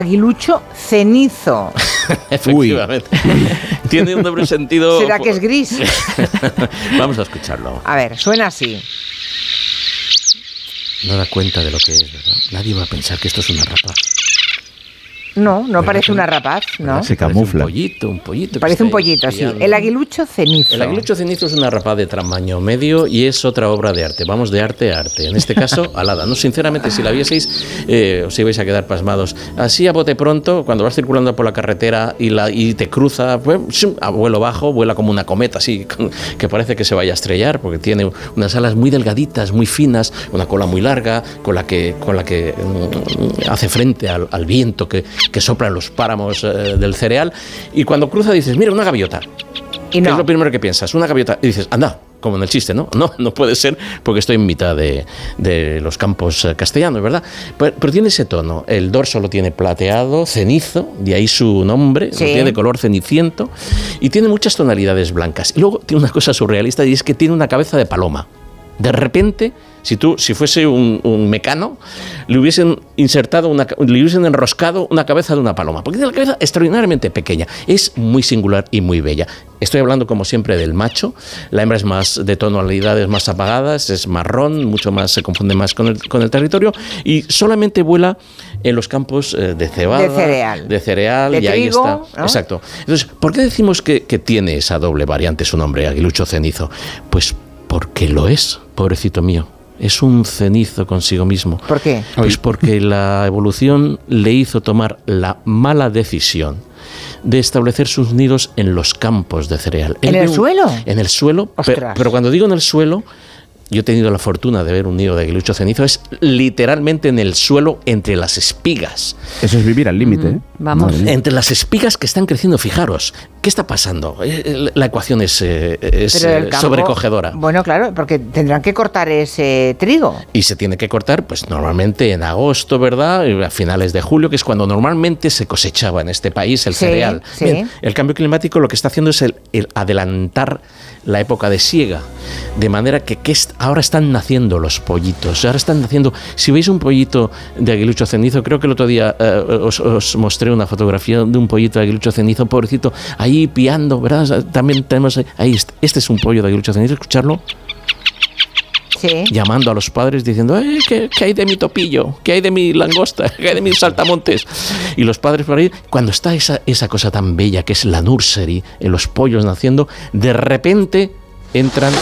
aguilucho cenizo. Efectivamente. Tiene un doble sentido. ¿Será que es gris? Vamos a escucharlo. A ver, suena así. No da cuenta de lo que es, ¿verdad? Nadie va a pensar que esto es una rapaz. No parece una rapaz, ¿no? Se camufla. Un pollito. Parece un pollito, sí. El aguilucho cenizo. El aguilucho cenizo es una rapaz de tamaño medio y es otra obra de arte. Vamos de arte a arte. En este caso, alada. No, sinceramente, si la vieseis, os ibais a quedar pasmados. Así a bote pronto, cuando vas circulando por la carretera y te cruza, pues, a vuelo bajo, vuela como una cometa, así, que parece que se vaya a estrellar, porque tiene unas alas muy delgaditas, muy finas, una cola muy larga, con la que hace frente al viento que sopla en los páramos del cereal, y cuando cruza dices, mira, una gaviota. Y no. ¿Qué es lo primero que piensas? Una gaviota. Y dices, anda, como en el chiste, ¿no? No puede ser, porque estoy en mitad de los campos castellanos, ¿verdad? Pero tiene ese tono. El dorso lo tiene plateado, cenizo, de ahí su nombre, sí. Lo tiene de color ceniciento, y tiene muchas tonalidades blancas. Y luego tiene una cosa surrealista, y es que tiene una cabeza de paloma. De repente, si fuese un mecano, le hubiesen enroscado una cabeza de una paloma, porque tiene la cabeza extraordinariamente pequeña. Es muy singular y muy bella. Estoy hablando, como siempre, del macho. La hembra es más de tonalidades más apagadas, es marrón, mucho más, se confunde más con el territorio, y solamente vuela en los campos de cebada, de cereal, de y trigo, ahí está. ¿no? Exacto. Entonces, ¿por qué decimos que tiene esa doble variante su nombre, aguilucho cenizo? Pues porque lo es, pobrecito mío. Es un cenizo consigo mismo. ¿Por qué? Pues porque la evolución le hizo tomar la mala decisión de establecer sus nidos en los campos de cereal. ¿En el suelo? En el suelo, pero cuando digo en el suelo, yo he tenido la fortuna de ver un nido de aguilucho cenizo, es literalmente en el suelo, entre las espigas. Eso es vivir al límite, ¿eh? Vamos. Entre las espigas que están creciendo, fijaros, ¿qué está pasando? La ecuación es campo, sobrecogedora. Bueno, claro, porque tendrán que cortar ese trigo. Y se tiene que cortar, pues normalmente en agosto, ¿verdad? A finales de julio, que es cuando normalmente se cosechaba en este país el cereal. Sí. Bien, el cambio climático lo que está haciendo es el adelantar la época de siega, de manera que ahora están naciendo los pollitos. Ahora están naciendo. Si veis un pollito de aguilucho cenizo, creo que el otro día os mostré una fotografía de un pollito de aguilucho cenizo, pobrecito, ahí piando, ¿verdad? También tenemos ahí, este es un pollo de aguilucho cenizo, escucharlo. Sí. Llamando a los padres diciendo, ¿qué hay de mi topillo? ¿Qué hay de mi langosta? ¿Qué hay de mis saltamontes? Y los padres por ahí, cuando está esa cosa tan bella que es la nursery, en los pollos naciendo, de repente entran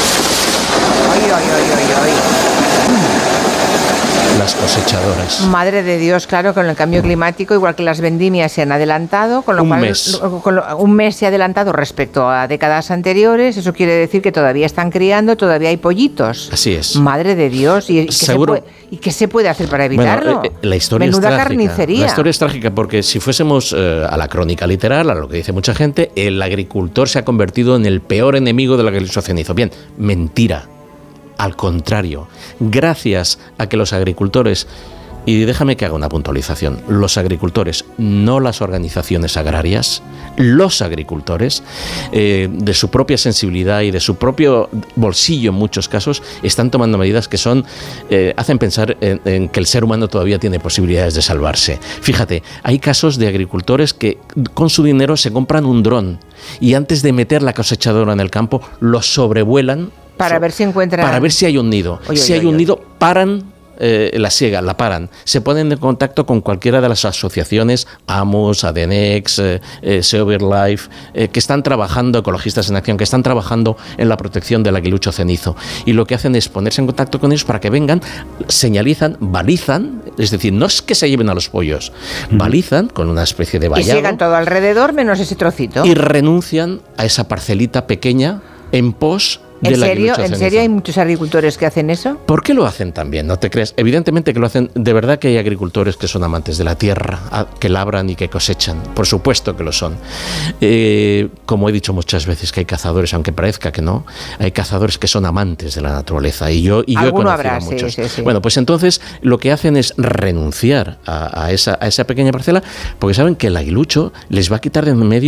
las cosechadoras. Madre de Dios, claro, con el cambio climático, igual que las vendimias se han adelantado, con lo cual un mes se ha adelantado respecto a décadas anteriores. Eso quiere decir que todavía están criando, todavía hay pollitos. Así es. Madre de Dios. ¿Y qué se puede hacer para evitarlo? Bueno, la historia Menuda es trágica. Carnicería. La historia es trágica porque si fuésemos a la crónica literal, a lo que dice mucha gente, el agricultor se ha convertido en el peor enemigo del aguilucho cenizo. Bien, mentira. Al contrario, gracias a que los agricultores, y déjame que haga una puntualización, los agricultores, no las organizaciones agrarias, los agricultores, de su propia sensibilidad y de su propio bolsillo en muchos casos, están tomando medidas que hacen pensar en que el ser humano todavía tiene posibilidades de salvarse. Fíjate, hay casos de agricultores que con su dinero se compran un dron y antes de meter la cosechadora en el campo, lo sobrevuelan para ver si encuentran... Para ver si hay un nido. Si hay un nido, paran la siega, la paran. Se ponen en contacto con cualquiera de las asociaciones, AMUS, ADENEX, SeoBirdLife, que están trabajando, Ecologistas en Acción, que están trabajando en la protección del aguilucho cenizo. Y lo que hacen es ponerse en contacto con ellos para que vengan, señalizan, balizan, es decir, no es que se lleven a los pollos, balizan con una especie de vallado. Y llegan todo alrededor menos ese trocito. Y renuncian a esa parcelita pequeña en pos ¿En serio hay muchos agricultores que hacen eso? ¿Por qué lo hacen también? No te creas. Evidentemente que lo hacen. De verdad que hay agricultores que son amantes de la tierra, que labran y que cosechan. Por supuesto que lo son. Como he dicho muchas veces que hay cazadores, aunque parezca que no, hay cazadores que son amantes de la naturaleza. Y yo he conocido a muchos. Sí. Bueno, pues entonces lo que hacen es renunciar a esa pequeña parcela porque saben que el aguilucho les va a quitar de en medio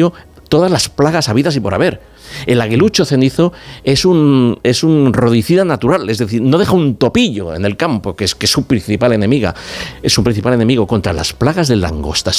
todas las plagas habidas y por haber. El aguilucho cenizo es un rodicida natural, es decir, no deja un topillo en el campo, que es su principal enemiga. Es su principal enemigo contra las plagas de langostas.